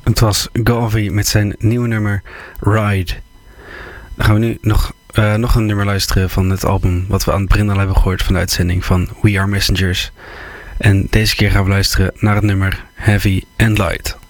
Het was Galvi met zijn nieuwe nummer Ride. Dan gaan we nu nog een nummer luisteren van het album wat we aan het begin al hebben gehoord van de uitzending van We Are Messengers. En deze keer gaan we luisteren naar het nummer Heavy and Light.